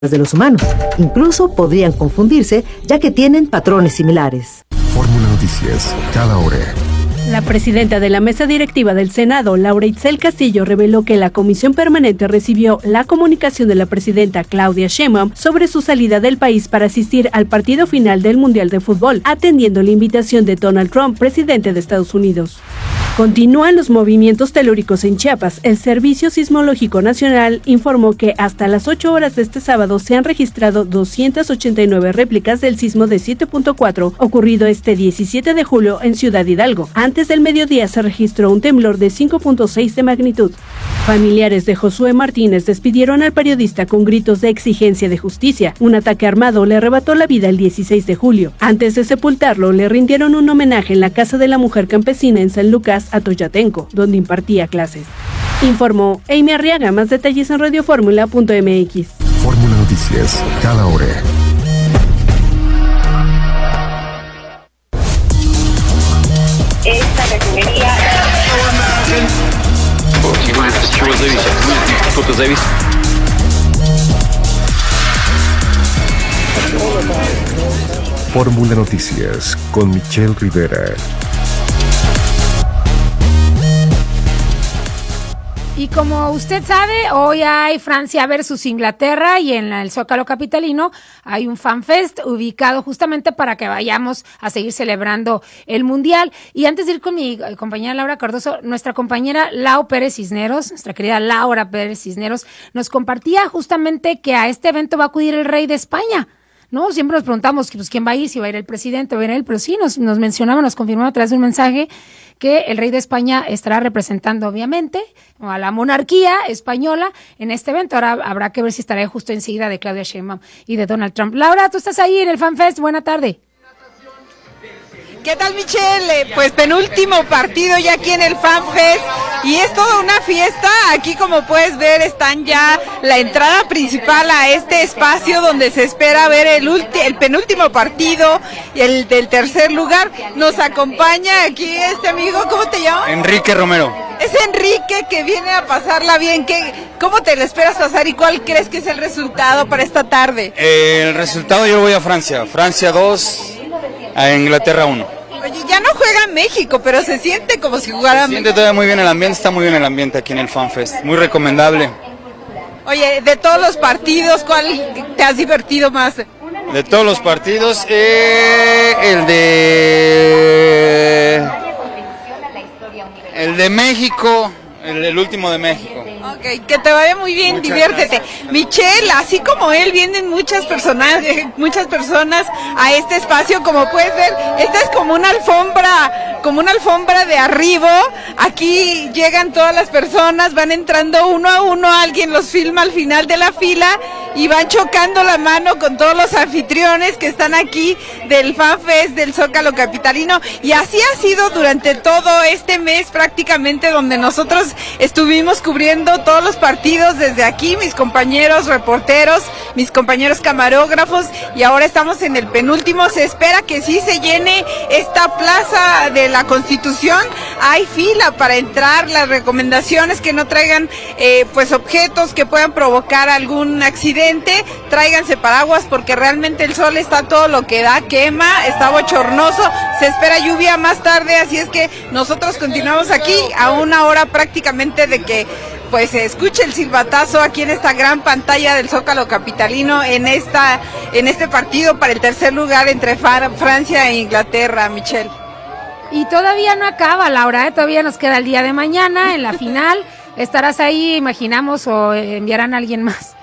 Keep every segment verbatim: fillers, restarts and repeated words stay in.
de los humanos. Incluso podrían confundirse, ya que tienen patrones similares. Fórmula Noticias, cada hora. La presidenta de la mesa directiva del Senado, Laura Itzel Castillo, reveló que la comisión permanente recibió la comunicación de la presidenta Claudia Sheinbaum sobre su salida del país para asistir al partido final del Mundial de Fútbol, atendiendo la invitación de Donald Trump, presidente de Estados Unidos. Continúan los movimientos telúricos en Chiapas. El Servicio Sismológico Nacional informó que hasta las ocho horas de este sábado se han registrado doscientas ochenta y nueve réplicas del sismo de siete punto cuatro ocurrido este diecisiete de julio en Ciudad Hidalgo. Antes del mediodía se registró un temblor de cinco punto seis de magnitud. Familiares de Josué Martínez despidieron al periodista con gritos de exigencia de justicia. Un ataque armado le arrebató la vida el dieciséis de julio. Antes de sepultarlo, le rindieron un homenaje en la Casa de la Mujer Campesina en San Lucas, Atoyatenco, donde impartía clases. Informó Amy Arriaga. Más detalles en radioformula punto m x. Fórmula Noticias, cada hora. Esta refinería. Fórmula Noticias con Michelle Rivera. Y como usted sabe, hoy hay Francia versus Inglaterra y en el Zócalo capitalino hay un FanFest ubicado justamente para que vayamos a seguir celebrando el Mundial. Y antes de ir con mi compañera Laura Cardoso, nuestra compañera Lau Pérez Cisneros, nuestra querida Laura Pérez Cisneros, nos compartía justamente que a este evento va a acudir el rey de España. No, siempre nos preguntamos pues, quién va a ir, si va a ir el presidente, va a ir él, pero sí, nos, nos mencionaba, nos confirmaba a través de un mensaje que el rey de España estará representando, obviamente, a la monarquía española en este evento. Ahora habrá que ver si estará justo enseguida de Claudia Sheinbaum y de Donald Trump. Laura, tú estás ahí en el FanFest, buena tarde. ¿Qué tal, Michelle? Pues penúltimo partido ya aquí en el FanFest y es toda una fiesta. Aquí, como puedes ver, están ya la entrada principal a este espacio donde se espera ver el, ulti- el penúltimo partido y el del tercer lugar. Nos acompaña aquí este amigo, ¿cómo te llamas? Enrique Romero. Es Enrique que viene a pasarla bien. ¿Qué, ¿Cómo te lo esperas pasar y cuál crees que es el resultado para esta tarde? Eh, el resultado yo voy a Francia. Francia dos, a Inglaterra uno. Oye, ya no juega México, pero se siente como si jugara. Se siente todavía muy bien el ambiente, está muy bien el ambiente aquí en el FanFest. Muy recomendable. Oye, de todos los partidos, ¿cuál te has divertido más? De todos los partidos, eh, el de... El de México, el, el último de México. Ok, que te vaya muy bien, muchas diviértete. Gracias. Michelle, así como él, vienen muchas personas, muchas personas a este espacio, como puedes ver, esta es como una alfombra, como una alfombra de arribo. Aquí llegan todas las personas, van entrando uno a uno, alguien los filma al final de la fila y van chocando la mano con todos los anfitriones que están aquí del FanFest del Zócalo capitalino, y así ha sido durante todo este mes prácticamente, donde nosotros estuvimos cubriendo todos los partidos desde aquí, mis compañeros reporteros, mis compañeros camarógrafos, y ahora estamos en el penúltimo. Se espera que sí se llene esta plaza de la Constitución. Hay fila para entrar. Las recomendaciones: que no traigan eh, pues objetos que puedan provocar algún accidente, tráiganse paraguas porque realmente el sol está todo lo que da, quema, está bochornoso, se espera lluvia más tarde, así es que nosotros continuamos aquí a una hora prácticamente de que pues se escuche el silbatazo aquí en esta gran pantalla del Zócalo capitalino en esta en este partido para el tercer lugar entre Francia e Inglaterra, Michelle. Y todavía no acaba, Laura, ¿eh? Todavía nos queda el día de mañana en la final. ¿Estarás ahí, imaginamos, o enviarán a alguien más?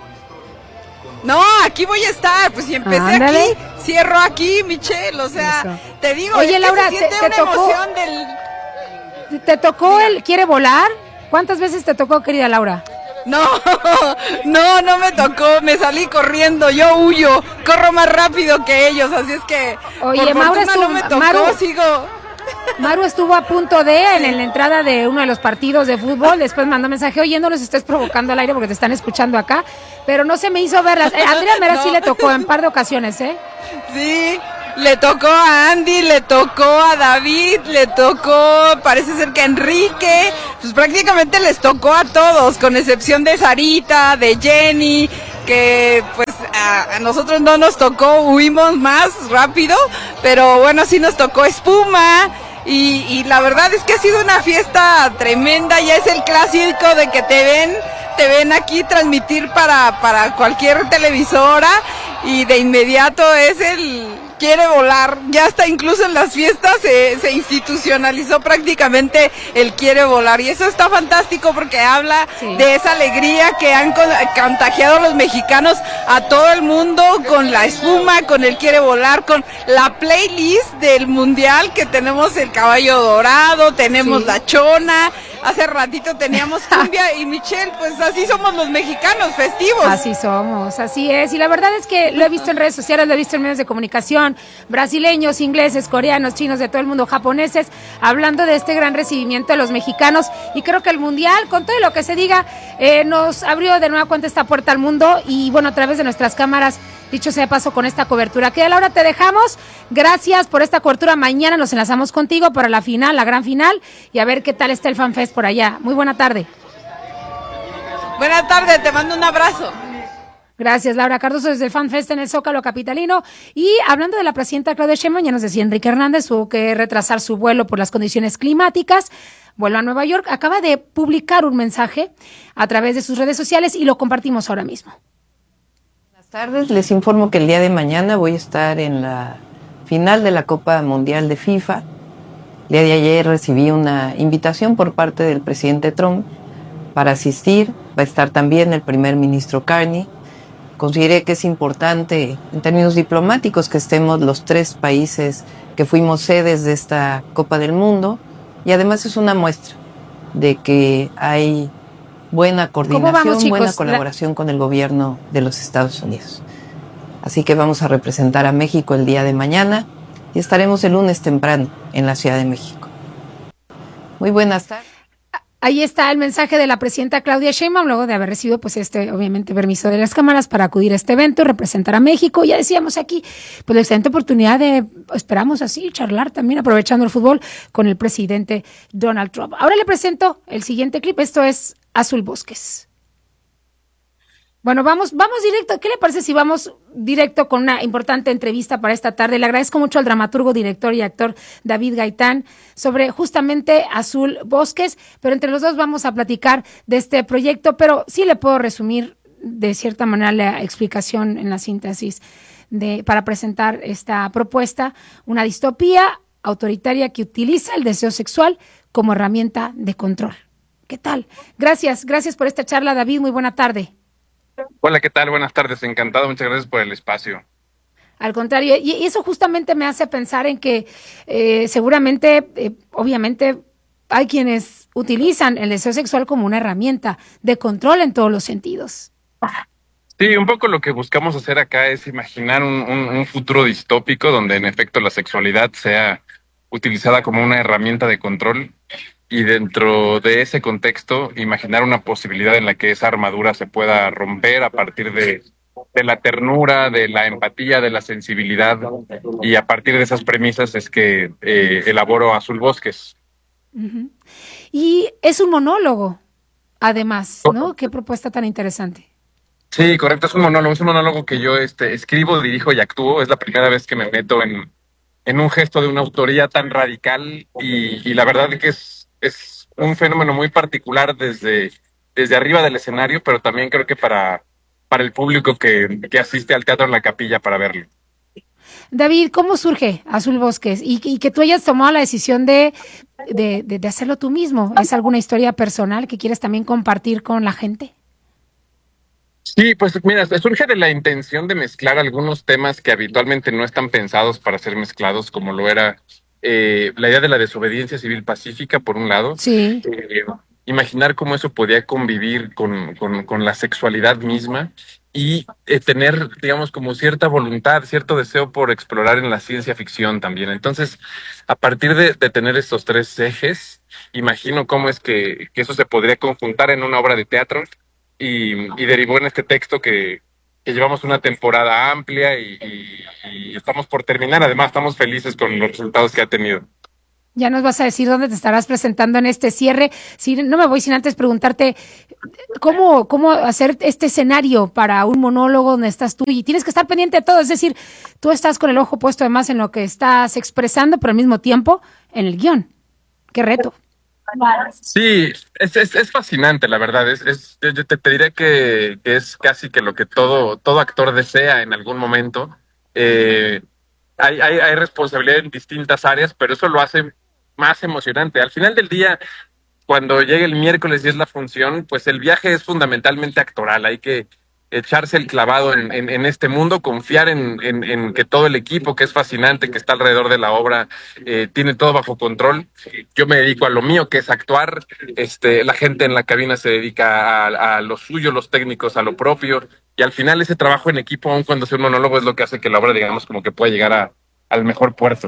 No, aquí voy a estar, pues si empecé Ándale. aquí, cierro aquí, Michelle, o sea, Eso. te digo, Oye, es Laura, que se siente te, te una tocó, emoción del... ¿Te tocó el quiere volar? ¿Cuántas veces te tocó, querida Laura? No, no, no me tocó, me salí corriendo, yo huyo, corro más rápido que ellos, así es que Oye, por Mauro estuvo, no me tocó, Maru, sigo... Maru estuvo a punto de, en la entrada de uno de los partidos de fútbol, después mandó mensaje: oye, no los estés provocando al aire porque te están escuchando acá, pero no se me hizo verlas. Eh, Andrea Mera no. sí le tocó en par de ocasiones, ¿eh? Sí, le tocó a Andy, le tocó a David, le tocó, parece ser que a Enrique, pues prácticamente les tocó a todos, con excepción de Sarita, de Jenny, que pues a, a nosotros no nos tocó, huimos más rápido, pero bueno, sí nos tocó espuma. Y, y la verdad es que ha sido una fiesta tremenda, ya es el clásico de que te ven, te ven aquí transmitir para, para cualquier televisora y de inmediato es el quiere volar, ya está incluso en las fiestas se, se institucionalizó prácticamente el quiere volar y eso está fantástico porque habla sí. de esa alegría que han contagiado los mexicanos a todo el mundo con la espuma, con el quiere volar, con la playlist del mundial que tenemos el caballo dorado, tenemos sí. la chona, hace ratito teníamos cumbia y Michelle, pues así somos los mexicanos, festivos. Así somos, así es, y la verdad es que lo he visto en redes sociales, lo he visto en medios de comunicación, brasileños, ingleses, coreanos, chinos, de todo el mundo, japoneses, hablando de este gran recibimiento de los mexicanos, y creo que el mundial, con todo lo que se diga, eh, nos abrió de nueva cuenta esta puerta al mundo, y bueno, a través de nuestras cámaras, dicho sea de paso, con esta cobertura. Que a la hora te dejamos, gracias por esta cobertura, mañana nos enlazamos contigo para la final, la gran final, y a ver qué tal está el FanFest por allá. Muy buena tarde. Buena tarde, te mando un abrazo. Gracias, Laura Cardoso, desde el FanFest en el Zócalo capitalino. Y hablando de la presidenta Claudia Sheinbaum, ya nos decía Enrique Hernández, tuvo que retrasar su vuelo por las condiciones climáticas. Vuelo a Nueva York, acaba de publicar un mensaje a través de sus redes sociales y lo compartimos ahora mismo. Buenas tardes, les informo que el día de mañana voy a estar en la final de la Copa Mundial de FIFA. El día de ayer recibí una invitación por parte del presidente Trump para asistir. Va a estar también el primer ministro Carney. Consideré que es importante en términos diplomáticos que estemos los tres países que fuimos sedes de esta Copa del Mundo y además es una muestra de que hay buena coordinación, vamos, buena colaboración La... con el gobierno de los Estados Unidos. Así que vamos a representar a México el día de mañana y estaremos el lunes temprano en la Ciudad de México. Muy buenas tardes. Ahí está el mensaje de la presidenta Claudia Sheinbaum, luego de haber recibido, pues, este, obviamente, permiso de las cámaras para acudir a este evento, representar a México. Ya decíamos aquí, pues, la excelente oportunidad de, esperamos así, charlar también, aprovechando el fútbol, con el presidente Donald Trump. Ahora le presento el siguiente clip, esto es Azul Bosques. Bueno, vamos, vamos directo. ¿Qué le parece si vamos directo con una importante entrevista para esta tarde? Le agradezco mucho al dramaturgo, director y actor David Gaitán sobre justamente Azul Bosques, pero entre los dos vamos a platicar de este proyecto, pero sí le puedo resumir de cierta manera la explicación en la síntesis de, para presentar esta propuesta, una distopía autoritaria que utiliza el deseo sexual como herramienta de control. ¿Qué tal? Gracias, gracias por esta charla, David, muy buena tarde. Hola, ¿qué tal? Buenas tardes, encantado, muchas gracias por el espacio. Al contrario, y eso justamente me hace pensar en que eh, seguramente, eh, obviamente, hay quienes utilizan el deseo sexual como una herramienta de control en todos los sentidos. Sí, un poco lo que buscamos hacer acá es imaginar un, un, un futuro distópico donde en efecto la sexualidad sea utilizada como una herramienta de control. Y dentro de ese contexto, imaginar una posibilidad en la que esa armadura se pueda romper a partir de, de la ternura, de la empatía, de la sensibilidad. Y a partir de esas premisas es que eh, elaboro Azul Bosques. Uh-huh. Y es un monólogo, además, ¿no? Qué propuesta tan interesante. Sí, correcto, es un monólogo. Es un monólogo que yo este, escribo, dirijo y actúo. Es la primera vez que me meto en, en un gesto de una autoría tan radical y, y la verdad es que es Es un fenómeno muy particular desde, desde arriba del escenario, pero también creo que para, para el público que, que asiste al Teatro en la Capilla para verlo. David, ¿cómo surge Azul Bosques? Y, y que tú hayas tomado la decisión de, de, de, de hacerlo tú mismo. ¿Es alguna historia personal que quieres también compartir con la gente? Sí, pues mira, surge de la intención de mezclar algunos temas que habitualmente no están pensados para ser mezclados, como lo era Eh, la idea de la desobediencia civil pacífica, por un lado. Sí. Eh, imaginar cómo eso podía convivir con, con, con la sexualidad misma y eh, tener, digamos, como cierta voluntad, cierto deseo por explorar en la ciencia ficción también. Entonces, a partir de, de tener estos tres ejes, imagino cómo es que, que eso se podría conjuntar en una obra de teatro y, y derivó en este texto que que llevamos una temporada amplia y, y, y estamos por terminar. Además, estamos felices con los resultados que ha tenido. Ya nos vas a decir dónde te estarás presentando en este cierre. Sí, no me voy sin antes preguntarte cómo, cómo hacer este escenario para un monólogo donde estás tú y tienes que estar pendiente de todo. Es decir, tú estás con el ojo puesto además en lo que estás expresando, pero al mismo tiempo en el guión. ¡Qué reto! Sí, es, es, es fascinante, la verdad. Es, es, yo te, te diré que, que es casi que lo que todo, todo actor desea en algún momento. Eh, hay, hay, hay responsabilidad en distintas áreas, pero eso lo hace más emocionante. Al final del día, cuando llegue el miércoles y es la función, pues el viaje es fundamentalmente actoral. Hay que echarse el clavado en, en, en este mundo, confiar en, en, en que todo el equipo, que es fascinante, que está alrededor de la obra, eh, tiene todo bajo control. Yo me dedico a lo mío, que es actuar. Este, la gente en la cabina se dedica a, a lo suyo, los técnicos a lo propio. Y al final ese trabajo en equipo, aun cuando sea un monólogo, es lo que hace que la obra, digamos, como que pueda llegar a, al mejor puerto.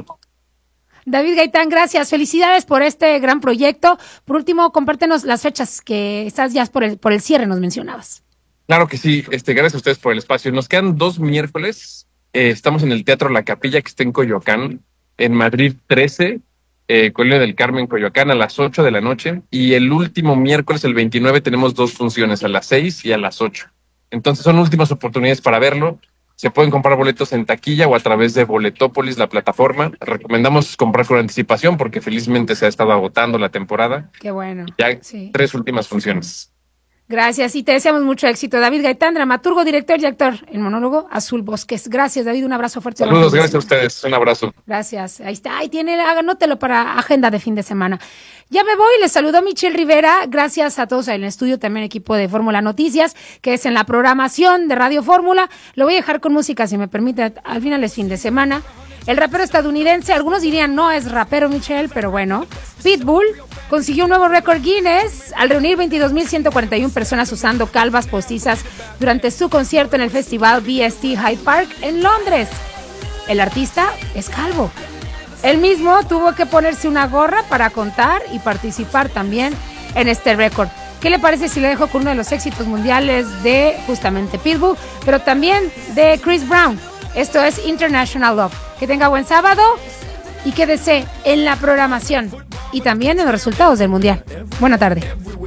David Gaitán, gracias. Felicidades por este gran proyecto. Por último, compártenos las fechas que estás ya por el, por el cierre, nos mencionabas. Claro que sí. Este, gracias a ustedes por el espacio. Nos quedan dos miércoles. Eh, estamos en el Teatro La Capilla, que está en Coyoacán, en Madrid trece, eh, Colonia del Carmen, Coyoacán, a las ocho de la noche. Y el último miércoles, el veintinueve, tenemos dos funciones, a las seis y a las ocho. Entonces son últimas oportunidades para verlo. Se pueden comprar boletos en taquilla o a través de Boletópolis, la plataforma. Recomendamos comprar con anticipación porque felizmente se ha estado agotando la temporada. Qué bueno. Ya sí. Tres últimas funciones. Gracias y te deseamos mucho éxito. David Gaitán, dramaturgo, director y actor en monólogo Azul Bosques. Gracias, David, un abrazo fuerte. Saludos, gracias a ustedes, un abrazo. Gracias, ahí está, ahí tiene, anótelo para agenda de fin de semana. Ya me voy, les saludo Michelle Rivera, gracias a todos en el estudio, también equipo de Fórmula Noticias, que es en la programación de Radio Fórmula. Lo voy a dejar con música, si me permite, al final es fin de semana. El rapero estadounidense, algunos dirían no es rapero Michelle, pero bueno, Pitbull consiguió un nuevo récord Guinness al reunir veintidós mil ciento cuarenta y una personas usando calvas postizas durante su concierto en el festival B S T Hyde Park en Londres. El artista es calvo. Él mismo tuvo que ponerse una gorra para contar y participar también en este récord. ¿Qué le parece si le dejo con uno de los éxitos mundiales de justamente Pitbull, pero también de Chris Brown? Esto es International Love. Que tenga buen sábado y quédese en la programación y también en los resultados del Mundial. Buena tarde.